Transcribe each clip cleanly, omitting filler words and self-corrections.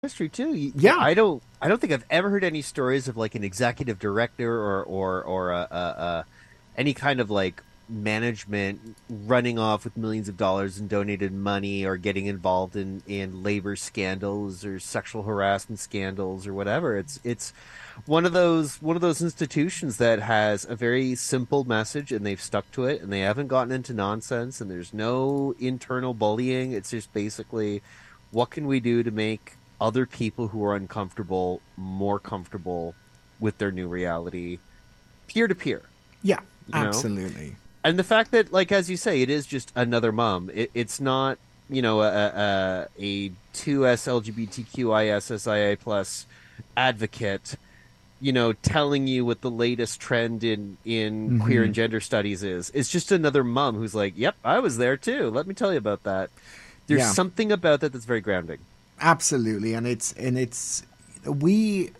That's true too. Yeah. I don't think I've ever heard any stories of like an executive director or any kind of like management running off with millions of dollars in donated money or getting involved in labor scandals or sexual harassment scandals or whatever. It's one of those institutions that has a very simple message and they've stuck to it and they haven't gotten into nonsense and there's no internal bullying. It's just basically what can we do to make other people who are uncomfortable more comfortable with their new reality peer to peer, Yeah, you know? absolutely. And the fact that, like, as you say, it is just another mom. It's not, a 2S LGBTQISSIA plus advocate, telling you what the latest trend in queer Hmm. and gender studies is. It's just another mom who's like, "Yep, I was there too. Let me tell you about that." There's Yeah, something about that that's very grounding. absolutely. And it's we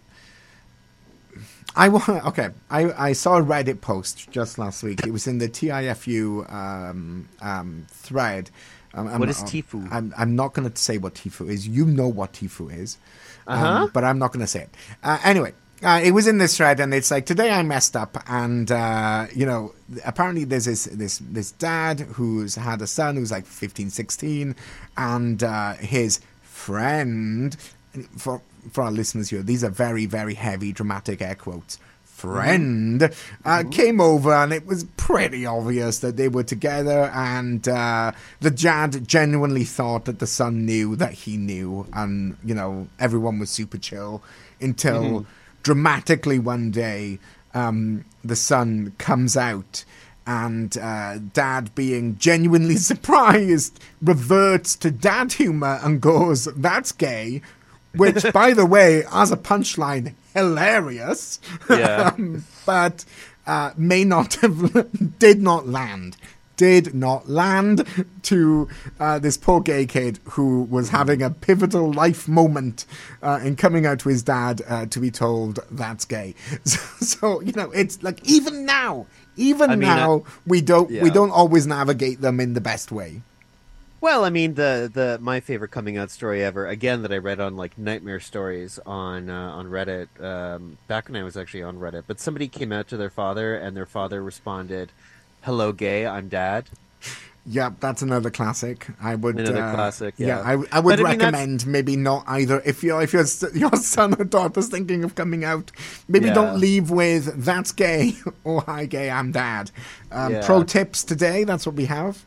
I want okay. I saw a Reddit post just last week. It was in the TIFU thread. What is Tifu? I'm not going to say what Tifu is. You know what Tifu is, Uh-huh. but I'm not going to say it. Anyway, it was in this thread, and it's like today I messed up, and apparently there's this dad who's had a son who's like 15, 16, and his friend for for our listeners here, these are very, very heavy, dramatic air quotes. Mm-hmm. Friend Mm-hmm. came over, and it was pretty obvious that they were together. And the dad genuinely thought that the son knew that he knew, and everyone was super chill Mm-hmm. until dramatically one day the son comes out. And dad, being genuinely surprised, reverts to dad humor and goes, "That's gay," which, by the way, as a punchline, hilarious, Yeah. but may not have, did not land to this poor gay kid who was Mm-hmm. having a pivotal life moment in coming out to his dad to be told that's gay. So it's like I even mean, now we don't yeah. always navigate them in the best way. Well, I mean, the my favorite coming out story ever, again, that I read on like Nightmare Stories on Reddit, back when I was actually on Reddit, but somebody came out to their father and their father responded, "Hello, gay, I'm dad." Yeah, that's another classic. I would, Another classic, yeah, yeah. I would But I mean, that's recommend maybe not either. If your son or daughter's thinking of coming out, maybe don't yeah, leave with "that's gay" or "hi gay, I'm dad." Pro yeah. tips today. That's what we have.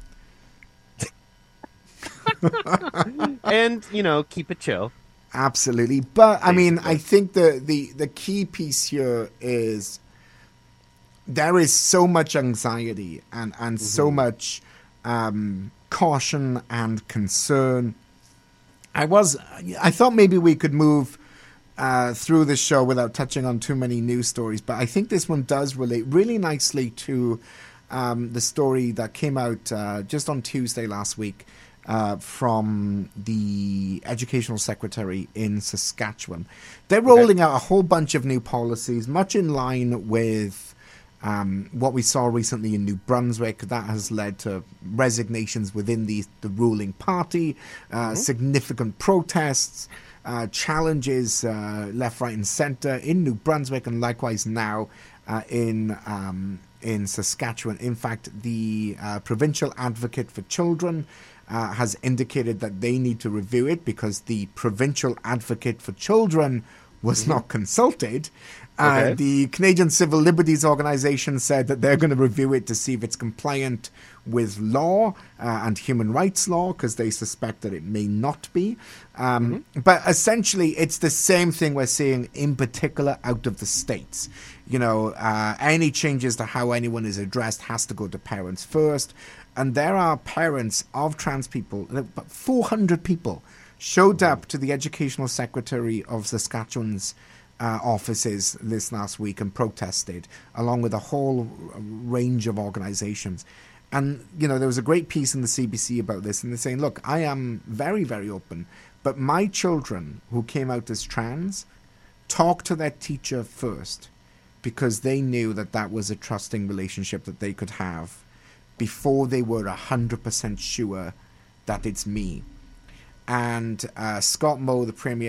And, keep it chill. Absolutely, but I mean, I Basically. think the key piece here is there is so much anxiety and so Hmm. much caution and concern. I thought maybe we could move through the show without touching on too many news stories, but I think this one does relate really nicely to the story that came out just on Tuesday last week from the educational secretary in Saskatchewan. They're Okay. rolling out a whole bunch of new policies, much in line with what we saw recently in New Brunswick. That has led to resignations within the ruling party, Hmm. significant protests, challenges left, right, and centre in New Brunswick, and likewise now in Saskatchewan. In fact, the provincial advocate for children has indicated that they need to review it because the provincial advocate for children was Hmm. not consulted. Okay. The Canadian Civil Liberties Organization said that they're going to review it to see if it's compliant with law and human rights law because they suspect that it may not be. Hmm. But essentially, it's the same thing we're seeing in particular out of the States. Any changes to how anyone is addressed has to go to parents first. And there are parents of trans people, about 400 people showed Hmm. up to the educational secretary of Saskatchewan's offices this last week and protested, along with a whole range of organizations. And, there was a great piece in the CBC about this, and they're saying, look, I am very, very open, but my children who came out as trans talked to their teacher first because they knew that that was a trusting relationship that they could have before they were 100% sure that it's me. and Scott Moe, the Premier,